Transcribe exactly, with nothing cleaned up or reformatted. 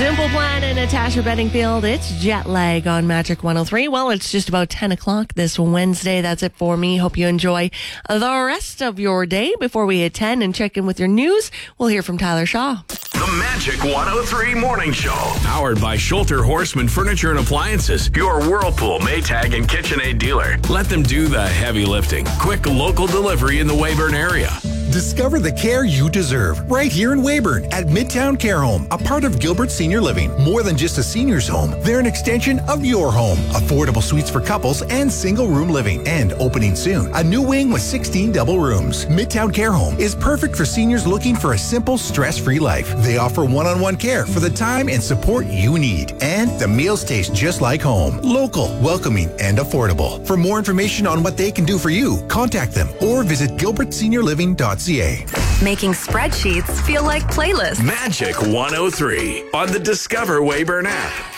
Simple Plan and Natasha Bedingfield. It's Jet Lag on Magic one oh three. Well, it's just about ten o'clock this Wednesday. That's it for me. Hope you enjoy the rest of your day. Before we hit ten and check in with your news, we'll hear from Tyler Shaw. The Magic one oh three Morning Show. Powered by Schulter Horseman Furniture and Appliances. Your Whirlpool, Maytag, and KitchenAid dealer. Let them do the heavy lifting. Quick local delivery in the Weyburn area. Discover the care you deserve right here in Weyburn at Midtown Care Home, a part of Gilbert Senior Living. More than just a senior's home, they're an extension of your home. Affordable suites for couples and single room living. And opening soon, a new wing with sixteen double rooms. Midtown Care Home is perfect for seniors looking for a simple, stress-free life. They offer one-on-one care for the time and support you need. And the meals taste just like home. Local, welcoming, and affordable. For more information on what they can do for you, contact them or visit gilbert senior living dot c a. Making spreadsheets feel like playlists. Magic one oh three on the Discover Weyburn app.